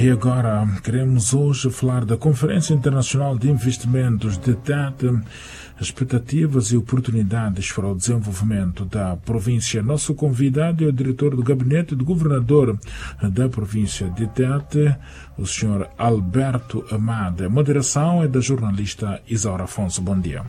E agora queremos hoje falar da Conferência Internacional de Investimentos de TET, expectativas e oportunidades para o desenvolvimento da província. Nosso convidado é o diretor do gabinete do governador da província de TET, o senhor Alberto Amade. A moderação é da jornalista Isaura Afonso. Bom dia.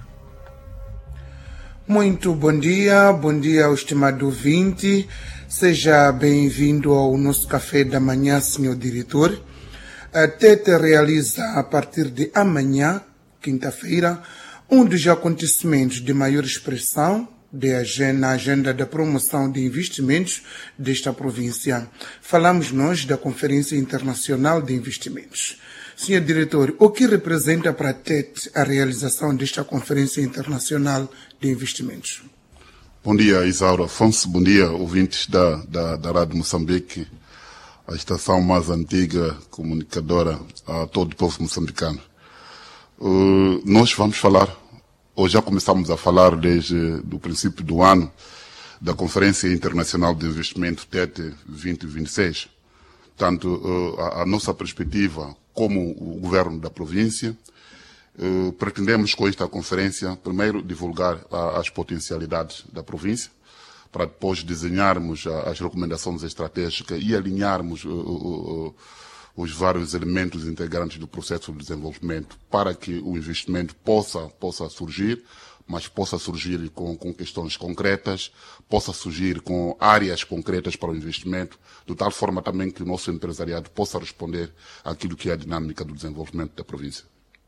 Muito bom dia ao estimado ouvinte. Seja bem-vindo ao nosso café da manhã, senhor diretor. A TET realiza, a partir de amanhã, quinta-feira, um dos acontecimentos de maior expressão na agenda da promoção de investimentos desta província. Falamos nós da Conferência Internacional de Investimentos. Senhor diretor, o que representa para a TET a realização desta Conferência Internacional de Investimentos? Bom dia, Isaura Afonso. Bom dia, ouvintes da Rádio Moçambique, a estação mais antiga comunicadora a todo o povo moçambicano. Nós vamos falar, ou já começamos a falar desde o princípio do ano, da Conferência Internacional de Investimento TET 2026. Portanto, a nossa perspectiva como o governo da província, pretendemos com esta conferência, primeiro, divulgar as potencialidades da província, para depois desenharmos as recomendações estratégicas e alinharmos os vários elementos integrantes do processo de desenvolvimento para que o investimento possa surgir, mas possa surgir com questões concretas, possa surgir com áreas concretas para o investimento, de tal forma também que o nosso empresariado possa responder àquilo que é a dinâmica do desenvolvimento da província.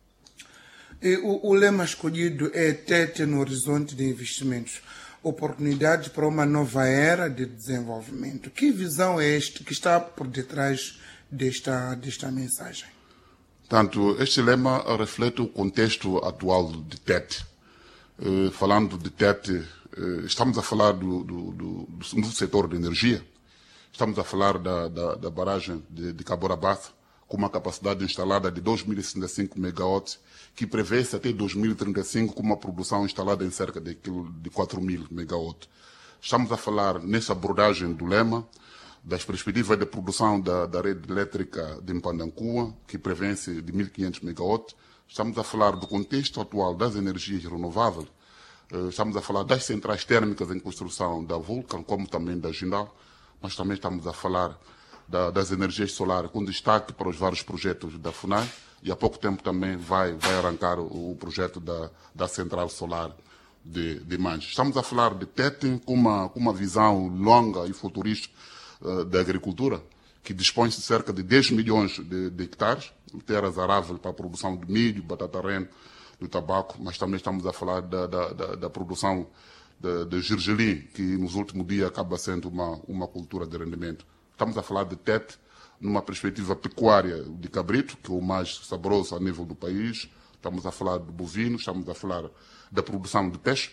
O lema escolhido é TET no horizonte de investimentos, oportunidades para uma nova era de desenvolvimento. Que visão é esta que está por detrás desta mensagem? Portanto, este lema reflete o contexto atual de TET. Falando de TET, estamos a falar do setor de energia, estamos a falar da barragem de Cabora-Bassa, com uma capacidade instalada de 2.065 megawatts, que prevê-se até 2035 com uma produção instalada em cerca de 4.000 megawatts. Estamos a falar, nessa abordagem do lema, das perspectivas de produção da rede elétrica de Mpandancua, que prevê-se de 1.500 megawatts. Estamos a falar do contexto atual das energias renováveis. Estamos a falar das centrais térmicas em construção da Vulcan, como também da Jindal, mas também estamos a falar das energias solares, com destaque para os vários projetos da FUNAI, e há pouco tempo também vai arrancar o projeto da central solar de Manje. Estamos a falar de TET com uma visão longa e futurista da agricultura, que dispõe de cerca de 10 milhões de hectares, terras aráveis para a produção de milho, batata rene, do tabaco, mas também estamos a falar da produção de gergelim, que nos últimos dias acaba sendo uma cultura de rendimento. Estamos a falar de TET numa perspectiva pecuária de cabrito, que é o mais saboroso a nível do país. Estamos a falar de bovino, estamos a falar da produção de peixe,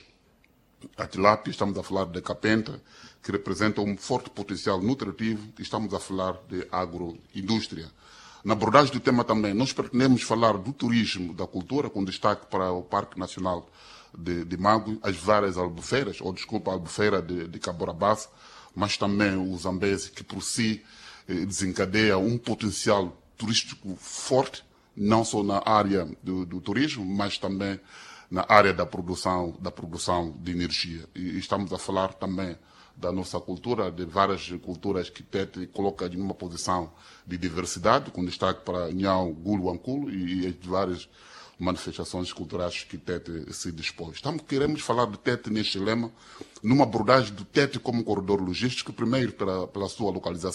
a tilápia, estamos a falar da capenta, que representa um forte potencial nutritivo, e estamos a falar de agroindústria. Na abordagem do tema também, nós pretendemos falar do turismo, da cultura, com destaque para o Parque Nacional de Mago, as várias albufeiras, a albufeira de Cabora-Bassa, mas também o Zambeze, que por si desencadeia um potencial turístico forte, não só na área do turismo, mas também na área da produção de energia. E estamos a falar também da nossa cultura, de várias culturas que TET coloca em uma posição de diversidade, com destaque para Nhau, Gulu, Anculo e as várias manifestações culturais que TET se dispõe. Queremos falar de TET neste lema, numa abordagem do TET como corredor logístico, primeiro pela sua localização